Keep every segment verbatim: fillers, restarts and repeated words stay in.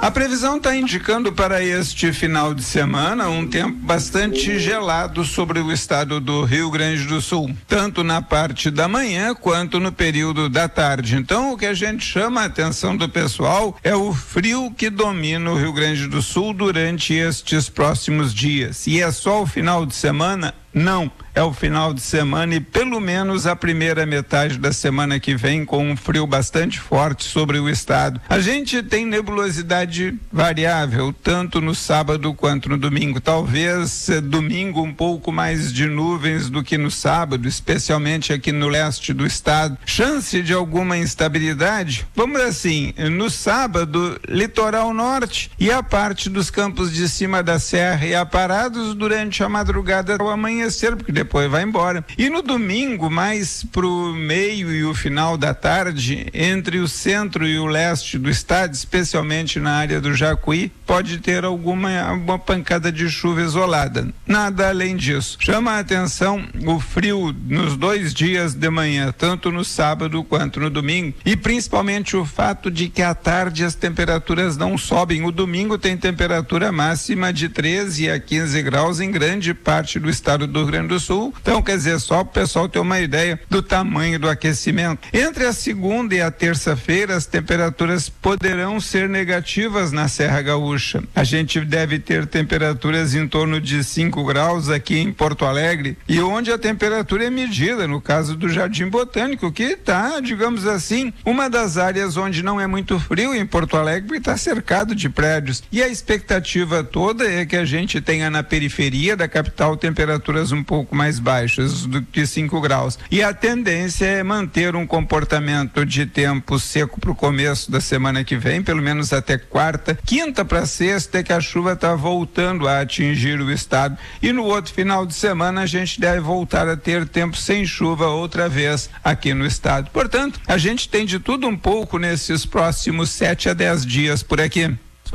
A previsão está indicando para este final de semana um tempo bastante gelado sobre o estado do Rio Grande do Sul, tanto na parte da manhã quanto no período da tarde. Então, o que a gente chama a atenção do pessoal é o frio que domina o Rio Grande do Sul durante estes próximos dias. E é só o final de semana? Não, é o final de semana e pelo menos a primeira metade da semana que vem com um frio bastante forte sobre o estado. A gente tem nebulosidade variável, tanto no sábado quanto no domingo. Talvez eh, domingo um pouco mais de nuvens do que no sábado, especialmente aqui no leste do estado. Chance de alguma instabilidade? Vamos assim, no sábado, litoral norte e a parte dos campos de cima da serra e aparados durante a madrugada ao amanhã, porque depois vai embora. E no domingo, mais pro meio e o final da tarde, entre o centro e o leste do estado, especialmente na área do Jacuí, pode ter alguma uma pancada de chuva isolada. Nada além disso. Chama a atenção o frio nos dois dias de manhã, tanto no sábado quanto no domingo, e principalmente o fato de que à tarde as temperaturas não sobem. O domingo tem temperatura máxima de treze a quinze graus em grande parte do estado do Rio Grande do Sul. Então, quer dizer, só para o pessoal ter uma ideia do tamanho do aquecimento. Entre a segunda e a terça-feira, as temperaturas poderão ser negativas na Serra Gaúcha. A gente deve ter temperaturas em torno de cinco graus aqui em Porto Alegre, e onde a temperatura é medida, no caso do Jardim Botânico, que está, digamos assim, uma das áreas onde não é muito frio em Porto Alegre, porque está cercado de prédios. E a expectativa toda é que a gente tenha na periferia da capital temperaturas um pouco mais baixas do que cinco graus. E a tendência é manter um comportamento de tempo seco para o começo da semana que vem, pelo menos até quarta. Quinta para sexta é que a chuva está voltando a atingir o estado. E no outro final de semana a gente deve voltar a ter tempo sem chuva outra vez aqui no estado. Portanto, a gente tem de tudo um pouco nesses próximos sete a dez dias por aqui.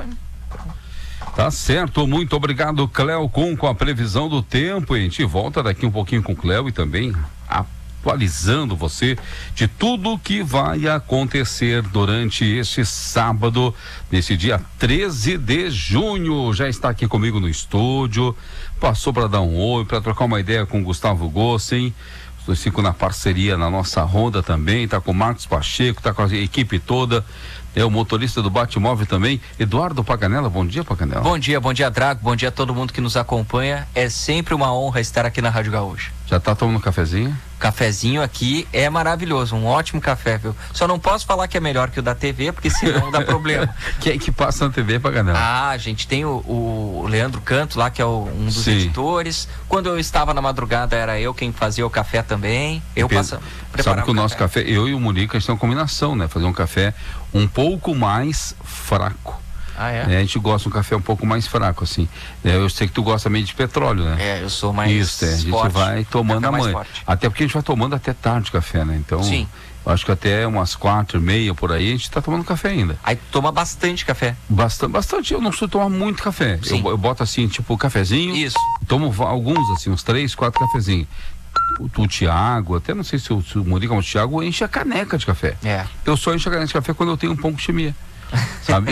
Tá certo, muito obrigado, Cléo Com, com a previsão do tempo. A gente volta daqui um pouquinho com o Cléo e também atualizando você de tudo que vai acontecer durante este sábado, nesse dia treze de junho. Já está aqui comigo no estúdio, passou para dar um oi, para trocar uma ideia com o Gustavo Gossen. Os dois ficam na parceria na nossa ronda também, tá com o Marcos Pacheco, tá com a equipe toda. É o motorista do Batmóvel também, Eduardo Paganella. Bom dia, Paganella. Bom dia, bom dia, Drago. Bom dia a todo mundo que nos acompanha. É sempre uma honra estar aqui na Rádio Gaúcha. Já tá tomando um cafezinho? Cafezinho aqui é maravilhoso, um ótimo café, viu? Só não posso falar que é melhor que o da T V, porque senão dá problema. Quem é que passa na T V, Paganella? Ah, a gente tem o, o Leandro Canto lá, que é o, um dos Sim. editores. Quando eu estava na madrugada, era eu quem fazia o café também. Eu passava. Sabe que o nosso café, eu e o Munique, a gente tem uma combinação, né? Fazer um café um pouco mais fraco. Ah, é? É, a gente gosta de um café um pouco mais fraco, assim. É, eu sei que tu gosta meio de petróleo, né? É, eu sou mais Isso, é, a gente forte, vai tomando a manhã. Forte. Até porque a gente vai tomando até tarde café, né? Então, Sim. eu acho que até umas quatro e meia por aí a gente tá tomando café ainda. Aí toma bastante café. Bastante, bastante. Eu não sou tomar muito café. Eu, eu boto assim, tipo, cafezinho. Isso. Tomo alguns, assim, uns três, quatro cafezinhos. O, o Tiago, até não sei se o, se o Murica ou o Tiago enche a caneca de café. É. Eu só encho a caneca de café quando eu tenho um pão com chimia. Sabe?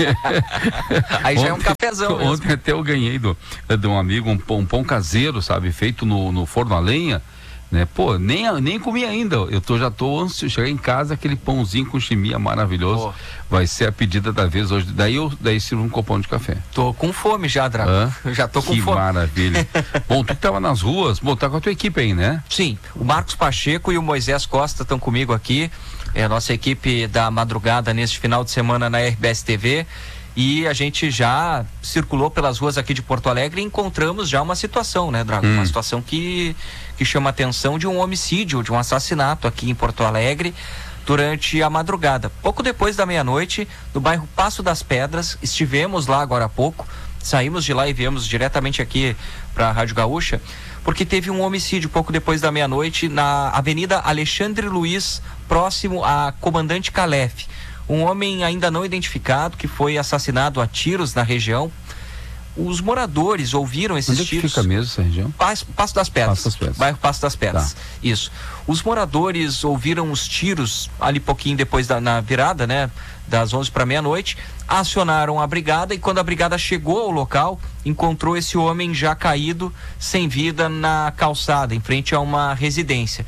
Aí já ontem, é um cafezão mesmo. Ontem até eu ganhei do, de um amigo um pão, um pão caseiro, sabe? Feito no, no forno a lenha, né? Pô, nem, nem comi ainda. Eu tô, já tô ansioso. Chegar em casa, aquele pãozinho com chimia maravilhoso. Pô. Vai ser a pedida da vez hoje. Daí eu daí sirvo um copão de café. Tô com fome já, Drago. Já tô com que fome. Que maravilha. Bom, tu que tava nas ruas, bom, tá com a tua equipe aí, né? Sim, o Marcos Pacheco e o Moisés Costa estão comigo aqui. É a nossa equipe da madrugada neste final de semana na R B S T V. E a gente já circulou pelas ruas aqui de Porto Alegre e encontramos já uma situação, né, Drago? Hum. Uma situação que, que chama a atenção de um homicídio, de um assassinato aqui em Porto Alegre durante a madrugada. Pouco depois da meia-noite, no bairro Passo das Pedras, estivemos lá agora há pouco, saímos de lá e viemos diretamente aqui para a Rádio Gaúcha, porque teve um homicídio pouco depois da meia-noite na Avenida Alexandre Luiz, próximo a Comandante Calef. Um homem ainda não identificado que foi assassinado a tiros na região. os moradores ouviram esses Onde é que tiros. fica mesmo essa região? Passo, Passo das Pedras. Passo das Pedras. Bairro Passo das Pedras. Tá. Isso. Os moradores ouviram os tiros ali pouquinho depois da na virada, né? Das onze para meia-noite, acionaram a brigada e quando a brigada chegou ao local, encontrou esse homem já caído, sem vida, na calçada, em frente a uma residência.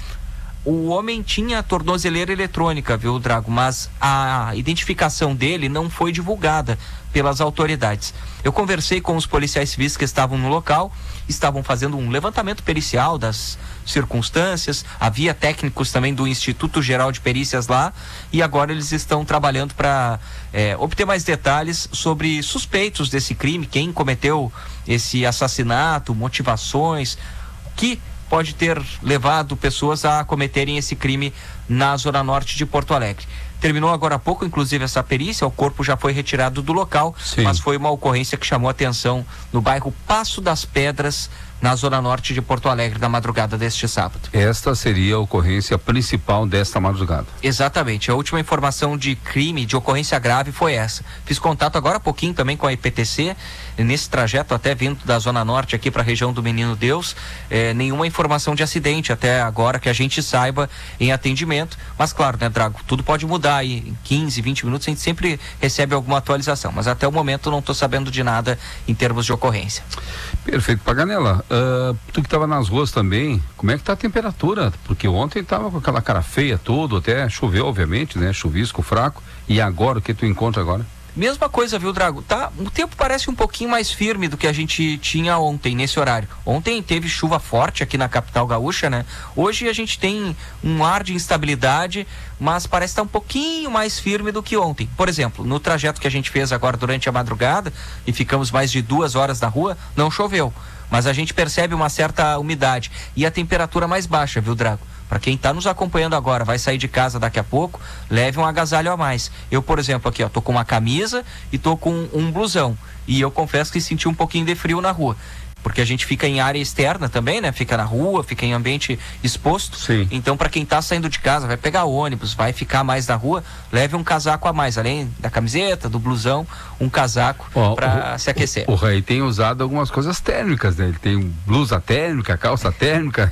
O homem tinha tornozeleira eletrônica, viu, Drago? Mas a identificação dele não foi divulgada pelas autoridades. Eu conversei com os policiais civis que estavam no local, estavam fazendo um levantamento pericial das circunstâncias, havia técnicos também do Instituto Geral de Perícias lá, e agora eles estão trabalhando para é, obter mais detalhes sobre suspeitos desse crime, quem cometeu esse assassinato, motivações, que pode ter levado pessoas a cometerem esse crime na zona norte de Porto Alegre. Terminou agora há pouco, inclusive, essa perícia, o corpo já foi retirado do local, Sim. mas foi uma ocorrência que chamou atenção no bairro Passo das Pedras, na zona norte de Porto Alegre, na madrugada deste sábado. Esta seria a ocorrência principal desta madrugada. Exatamente, a última informação de crime, de ocorrência grave foi essa. Fiz contato agora há pouquinho também com a I P T C, nesse trajeto até vindo da zona norte aqui para a região do Menino Deus, eh, nenhuma informação de acidente até agora que a gente saiba em atendimento, mas claro, né, Drago, tudo pode mudar aí, em quinze, vinte minutos a gente sempre recebe alguma atualização, mas até o momento não estou sabendo de nada em termos de ocorrência. Perfeito. Paganella, uh, tu que estava nas ruas também, como é que tá a temperatura? Porque ontem estava com aquela cara feia tudo, até choveu obviamente, né? Chuvisco fraco, e agora, o que tu encontra agora? Mesma coisa, viu, Drago? Tá, o tempo parece um pouquinho mais firme do que a gente tinha ontem, nesse horário. Ontem teve chuva forte aqui na capital gaúcha, né? Hoje a gente tem um ar de instabilidade, mas parece estar um pouquinho mais firme do que ontem. Por exemplo, no trajeto que a gente fez agora durante a madrugada, e ficamos mais de duas horas na rua, não choveu. Mas a gente percebe uma certa umidade e a temperatura mais baixa, viu, Drago? Para quem está nos acompanhando agora, vai sair de casa daqui a pouco, leve um agasalho a mais. Eu, por exemplo, aqui, ó, tô com uma camisa e tô com um blusão. E eu confesso que senti um pouquinho de frio na rua. Porque a gente fica em área externa também, né? Fica na rua, fica em ambiente exposto. Sim. Então, para quem tá saindo de casa, vai pegar ônibus, vai ficar mais na rua, leve um casaco a mais. Além da camiseta, do blusão, um casaco para se aquecer. O, o Rei tem usado algumas coisas térmicas, né? Ele tem blusa térmica, calça térmica.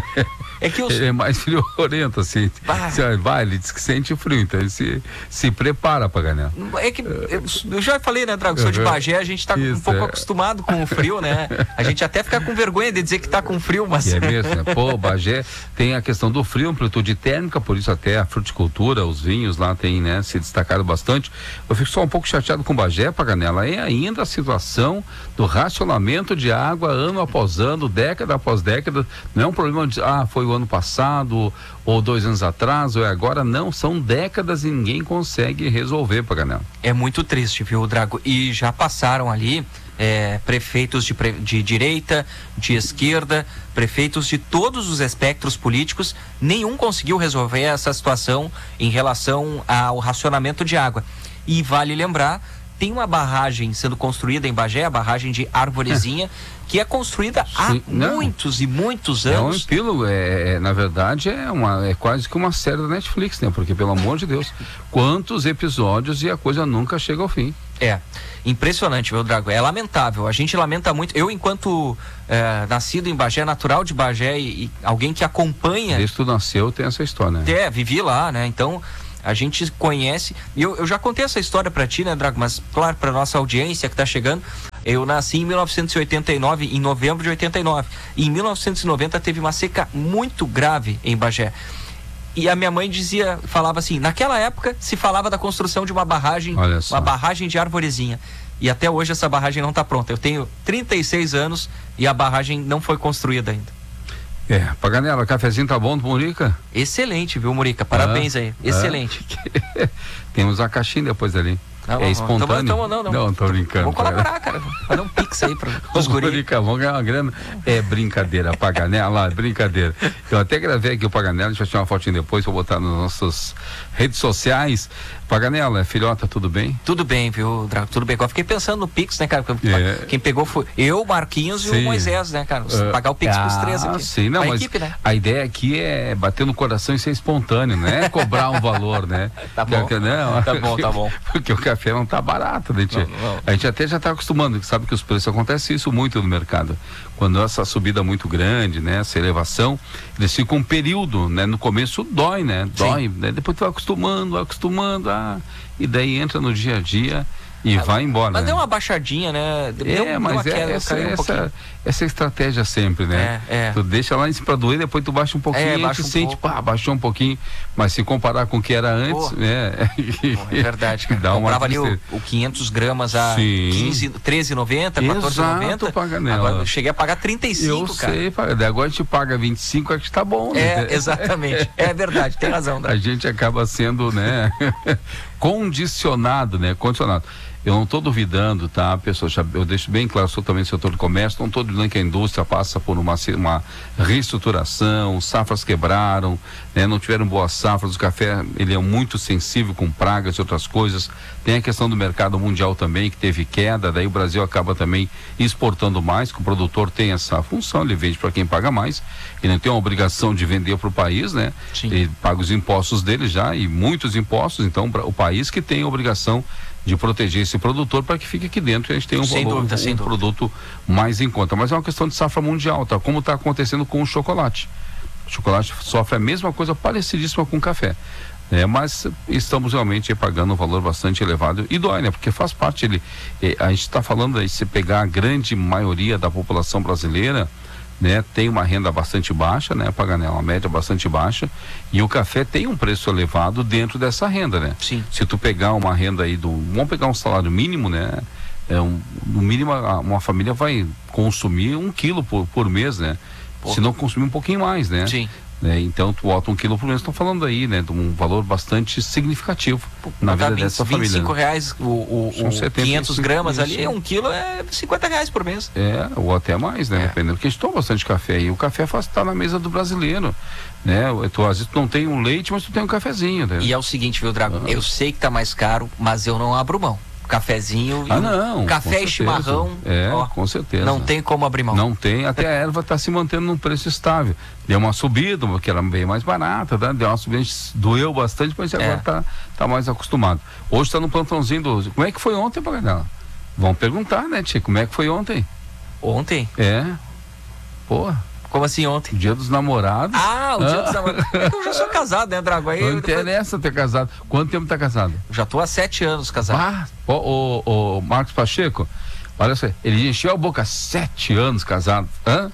É que os... Ele é mais friorento, assim. Bah. Vai, ele diz que sente frio, então ele se, se prepara pra ganhar. É que eu, eu já falei, né, Drago? Sou de Bagé, a gente tá Isso, um pouco é. acostumado com o frio, né? A gente até fica com vergonha de dizer que tá com frio, mas... E é mesmo, né? Pô, Bagé tem a questão do frio, amplitude térmica, por isso até a fruticultura, os vinhos lá tem, né, se destacado bastante. Eu fico só um pouco chateado com Bagé, Paganella, é ainda a situação do racionamento de água ano após ano, década após década. Não é um problema de, ah, foi o ano passado, ou dois anos atrás, ou é agora, não, são décadas e ninguém consegue resolver, Paganella. É muito triste, viu, Drago? E já passaram ali é, prefeitos de, pre... de direita, de esquerda, prefeitos de todos os espectros políticos, nenhum conseguiu resolver essa situação em relação ao racionamento de água. E vale lembrar, tem uma barragem sendo construída em Bagé, a barragem de Arvorezinha, é. que é construída há Sim, muitos e muitos anos. É um epílogo, é, é, na verdade é, uma, é quase que uma série da Netflix, né? Porque, pelo amor de Deus, quantos episódios e a coisa nunca chega ao fim. É, impressionante, meu Drago, é lamentável, a gente lamenta muito, eu enquanto é, nascido em Bagé, natural de Bagé e, e alguém que acompanha... Desde que tu nasceu tem essa história, né? É, vivi lá, né? Então... A gente conhece, e eu, eu já contei essa história pra ti, né, Drago? Mas, claro, pra nossa audiência que tá chegando, eu nasci em mil novecentos e oitenta e nove, em novembro de oitenta e nove. E em mil novecentos e noventa teve uma seca muito grave em Bagé. E a minha mãe dizia, falava assim, naquela época se falava da construção de uma barragem, uma barragem de Arvorezinha. E até hoje essa barragem não tá pronta. Eu tenho trinta e seis anos e a barragem não foi construída ainda. É, Paganella, cafezinho tá bom do Murica? Excelente, viu, Murica? Parabéns ah, aí, excelente. Ah. Temos a caixinha depois ali. Não, é espontâneo? Tamo, tamo, não, não. Não, tô brincando. Vamos colaborar, cara. Fazer um pix aí para os guris. Murica, vamos ganhar uma grana. É brincadeira, Paganella, é brincadeira. Eu até gravei aqui o Paganella, a gente vai tirar uma fotinha depois pra botar nas nossas redes sociais. Paganella, filhota, tudo bem? Tudo bem, viu, Drago? Tudo bem. Eu fiquei pensando no Pix, né, cara? É. Quem pegou foi eu, Marquinhos sim. e o Moisés, né, cara? Uh, pagar o Pix ah, pros três aqui. Sim, não, a mas equipe, né? A ideia aqui é bater no coração e ser espontâneo, né? Cobrar um valor, né? Tá bom. Porque, né? Tá bom, tá bom. Porque o café café não tá barato, né? Não, não. A gente até já tá acostumando, sabe que os preços, acontece isso muito no mercado. Quando essa subida muito grande, né? Essa elevação, eles ficam um período, né? No começo dói, né? Dói, né? Depois tu vai acostumando, vai acostumando, ah, e daí entra no dia a dia e ah, vai embora. Mas né? deu uma baixadinha, né? Deu, é, mas é queda, essa, um essa, essa estratégia sempre, né? É, é. Tu deixa lá em cima pra doer, depois tu baixa um pouquinho é, e a gente um sente, pouco. pá, baixou um pouquinho, mas se comparar com o que era antes, né? É verdade, cara. Dá uma Comprava ali o, o quinhentos gramas a quinze, treze e noventa, quatorze e noventa. Agora eu cheguei a pagar trinta e cinco, eu cara. Eu sei, paga. Agora a gente paga vinte e cinco, acho que tá bom, né? É, exatamente. É verdade, tem razão. Né? A gente acaba sendo, né? condicionado, né? Condicionado. Eu não estou duvidando, tá, pessoal? Eu deixo bem claro, sou também do setor de comércio, não estou duvidando que a indústria passa por uma, uma reestruturação, safras quebraram, né, não tiveram boas safras, o café ele é muito sensível com pragas e outras coisas. Tem a questão do mercado mundial também, que teve queda, daí o Brasil acaba também exportando mais, que o produtor tem essa função, ele vende para quem paga mais, ele não tem uma obrigação de vender para o país, né? Sim. Ele paga os impostos dele já, e muitos impostos, então pra, o país que tem a obrigação de proteger esse produtor para que fique aqui dentro e a gente tenha um, sem valor, dúvida, um sem produto dúvida. mais em conta. Mas é uma questão de safra mundial, tá? Como está acontecendo com o chocolate. O chocolate sofre a mesma coisa, parecidíssima com o café. É, mas estamos realmente pagando um valor bastante elevado e dói, né? Porque faz parte, ele, eh, a gente está falando aí, se pegar a grande maioria da população brasileira, né, tem uma renda bastante baixa, né, paga uma média bastante baixa, e o café tem um preço elevado dentro dessa renda, né? Sim. Se tu pegar uma renda aí do, vamos pegar um salário mínimo, né, é um, no mínimo uma família vai consumir um quilo por, por mês, né? Pô. Se não consumir um pouquinho mais, né? Sim. Né? Então tu bota um quilo por mês, estão falando aí, né, de um valor bastante significativo Pô, na vida vinte, dessa família. vinte e cinco reais o, o, o quinhentos gramas ali, um quilo é cinquenta reais por mês. É, ou até mais, né, é. Dependendo, porque a gente toma bastante café e o café faz estar na mesa do brasileiro, né, tu às vezes tu não tem um leite, mas tu tem um cafezinho, né? E é o seguinte, viu, Drago, ah. eu sei que tá mais caro, mas eu não abro mão. Cafezinho e ah, não, café e chimarrão, é, ó, com certeza. Não tem como abrir mão. Não tem, até a erva está se mantendo num preço estável. Deu uma subida, porque era bem mais barata, né? Deu uma subida, doeu bastante, mas agora está é. tá mais acostumado. Hoje está no plantãozinho do... Como é que foi ontem, Paganela? Vamos perguntar, né, tia? Como é que foi ontem? Ontem? É. Pô. Como assim ontem? Dia dos namorados. Ah, o dia ah. dos namorados. É que eu já sou casado, né, Drago? Aí não interessa depois... ter casado. Quanto tempo tá casado? Já tô há sete anos casado. Ah, o, o, o Marcos Pacheco, olha só, ele encheu a boca, sete anos casado. Hã?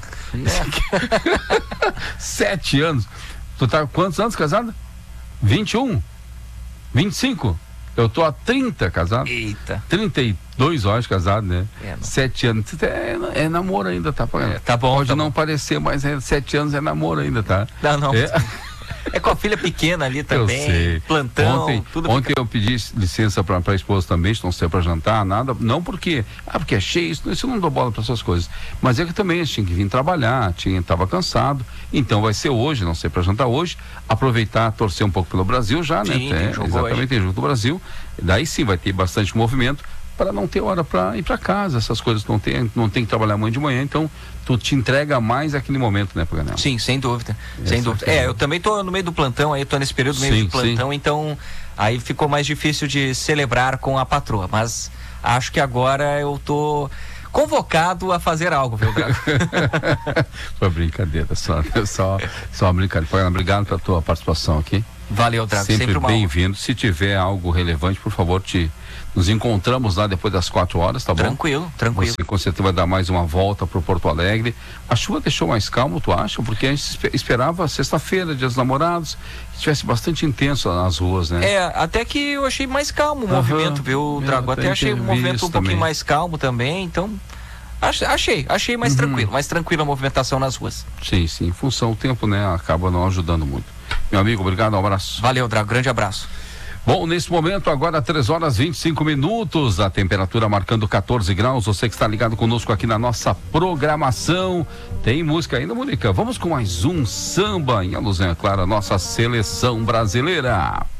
É. Sete anos. Tu tá quantos anos casado? vinte e um? vinte e cinco? Eu tô há trinta casado. Eita. trinta e dois horas casado, né? É, sete anos. É, é namoro ainda, tá? É, tá bom. Pode tá não bom. parecer, mas é, sete anos é namoro ainda, tá? Não, não. É, é com a filha pequena ali também. Eu sei. Plantão. Ontem, tudo ontem fica... eu pedi licença pra, pra esposa também, não sei pra jantar, nada. Não porque, ah, porque é cheio, isso, isso eu não dou bola pra essas coisas. Mas é que também eu tinha que vir trabalhar, tinha, tava cansado. Então vai ser hoje, não sei pra jantar hoje. Aproveitar, torcer um pouco pelo Brasil já, sim, né? Tem é, jogo exatamente, hoje. tem jogo do Brasil. Daí sim vai ter bastante movimento, para não ter hora para ir para casa, essas coisas não tem, não tem que trabalhar amanhã de manhã, então tu te entrega mais aquele momento, né, Paganel? Sim, sem dúvida, Essa sem dúvida. É, eu também tô no meio do plantão, aí tô nesse período meio sim, do plantão, sim. Então aí ficou mais difícil de celebrar com a patroa, mas acho que agora eu tô convocado a fazer algo, viu, Drago? Foi brincadeira, só, só, só uma brincadeira. Paganel, obrigado pela tua participação aqui. Valeu, Drago. Sempre, sempre bem-vindo. Se tiver algo relevante, por favor, te nos encontramos lá depois das quatro horas, tá bom? Tranquilo, tranquilo. Você com certeza vai dar mais uma volta pro Porto Alegre. A chuva deixou mais calmo, tu acha? Porque a gente esperava sexta-feira, dia dos namorados, que tivesse bastante intenso nas ruas, né? É, até que eu achei mais calmo o Uhum. movimento, viu, Drago? Até achei o movimento um também. pouquinho mais calmo também, então achei, achei mais uhum. tranquilo, mais tranquila a movimentação nas ruas. Sim, sim, em função do tempo, né, acaba não ajudando muito. Meu amigo, obrigado, um abraço. Valeu, Drago, grande abraço. Bom, nesse momento, agora três horas e vinte e cinco minutos, a temperatura marcando quatorze graus, você que está ligado conosco aqui na nossa programação, tem música ainda, Mônica? Vamos com mais um samba em alusão, é claro, a nossa seleção brasileira.